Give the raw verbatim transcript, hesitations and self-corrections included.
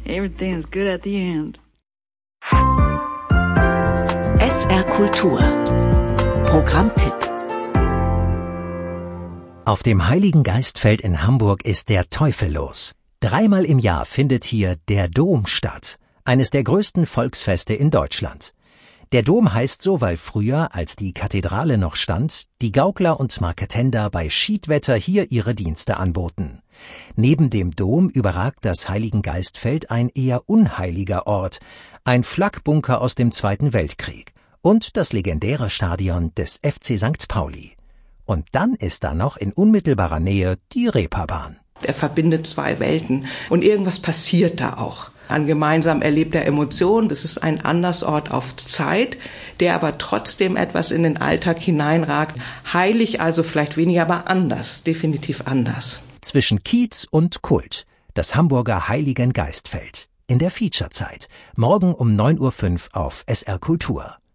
Everything is good at the end. S R Kultur. Programmtipp. Auf dem Heiligen Geistfeld in Hamburg ist der Teufel los. Dreimal im Jahr findet hier der Dom statt, eines der größten Volksfeste in Deutschland. Der Dom heißt so, weil früher, als die Kathedrale noch stand, die Gaukler und Marketender bei Schiedwetter hier ihre Dienste anboten. Neben dem Dom überragt das Heiligen Geistfeld ein eher unheiliger Ort, ein Flakbunker aus dem Zweiten Weltkrieg und das legendäre Stadion des F C Sankt Pauli. Und dann ist da noch in unmittelbarer Nähe die Reeperbahn. Er verbindet zwei Welten und irgendwas passiert da auch. An gemeinsam erlebter Emotion, das ist ein Andersort auf Zeit, der aber trotzdem etwas in den Alltag hineinragt. Heilig also vielleicht weniger, aber anders, definitiv anders. Zwischen Kiez und Kult, das Hamburger Heiligen Geistfeld. In der Featurezeit, morgen um neun Uhr fünf auf S R Kultur.